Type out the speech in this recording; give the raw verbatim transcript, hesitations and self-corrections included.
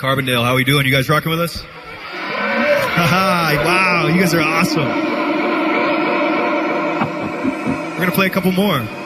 Carbondale, how we doing? You guys rocking with us? Wow, you guys are awesome. We're going to play a couple more.